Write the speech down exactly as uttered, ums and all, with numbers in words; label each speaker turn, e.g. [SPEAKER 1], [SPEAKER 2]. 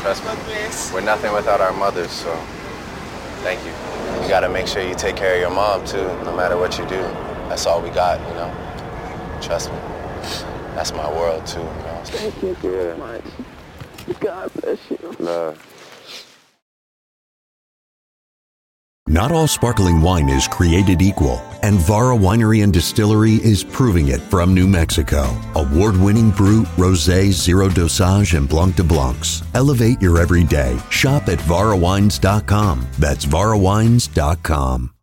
[SPEAKER 1] Trust me.
[SPEAKER 2] God bless.
[SPEAKER 1] We're nothing without our mothers, so thank you. You gotta make sure you take care of your mom, too, no matter what you do. That's all we got, you know? Trust me. That's my world, too, you know?
[SPEAKER 2] Thank you very much. God bless you.
[SPEAKER 1] Love.
[SPEAKER 3] Not all sparkling wine is created equal, and Vara Winery and Distillery is proving it from New Mexico. Award-winning Brut, Rosé, Zero Dosage, and Blanc de Blancs. Elevate your everyday. Shop at vara wines dot com. That's vara wines dot com.